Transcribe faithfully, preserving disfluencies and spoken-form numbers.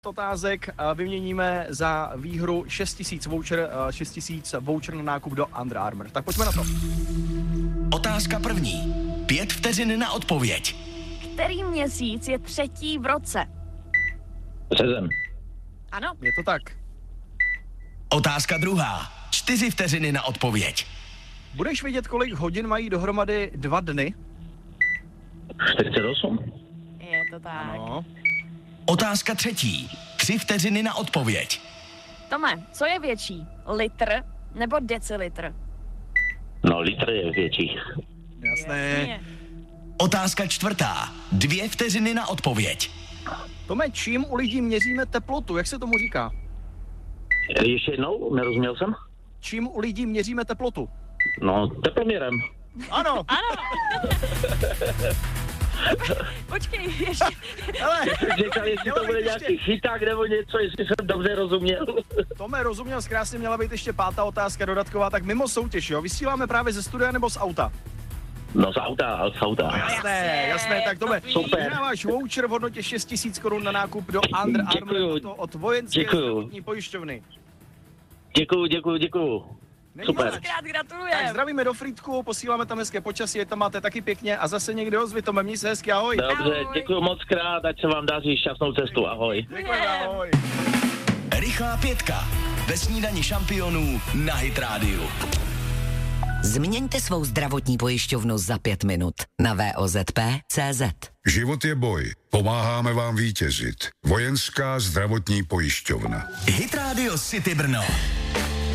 Otázek vyměníme za výhru šest tisíc voucher, šest tisíc voucher na nákup do Under Armour. Tak pojďme na to. Otázka první. Pět vteřin na odpověď. Který měsíc je třetí v roce? Březen. Ano. Je to tak. Otázka druhá. Čtyři vteřiny na odpověď. Budeš vědět, kolik hodin mají dohromady dva dny? čtyřicet osm. Je to tak. No. Otázka třetí. Tři vteřiny na odpověď. Tome, co je větší? Litr nebo decilitr? No, litr je větší. Jasné. Jasně. Otázka čtvrtá. Dvě vteřiny na odpověď. Tome, čím u lidí měříme teplotu? Jak se tomu říká? Ještě jednou, nerozuměl jsem? Čím u lidí měříme teplotu? No, teploměrem. Ano. Ano. Počkej, ještě. Hele, Říkal, jestli to bude nějaký chyták nebo něco, jestli jsem dobře rozuměl. Tome, rozuměl, krásně měla být ještě pátá otázka dodatková, tak mimo soutěž, jo? Vysíláme právě ze studia nebo z auta? No, z auta, z auta. Jasné, jasné, tak Tome, Super. vyhráváš voucher v hodnotě šest tisíc korun na nákup do Under Armour, Děkuju. to od vojenské Děkuju. zdravotní pojišťovny. Děkuju, děkuju, děkuju. Není Super. moc. Krát Tak gratulujem. zdravíme do Frýdku, posíláme tam hezké počasí, tam máte taky pěkně a zase někde ozvi, Tome, měj se hezky, ahoj. Dobře, Ahoj. děkuju moc krát, ať se vám daří šťastnou cestu, ahoj. Děkuji, ahoj. Rychlá pětka. Ve snídani šampionů na Hit Radio. Změňte svou zdravotní pojišťovnu za pět minut na V O Z P tečka cé zet. Život je boj. Pomáháme vám vítězit. Vojenská zdravotní pojišťovna. Hit Radio City Brno.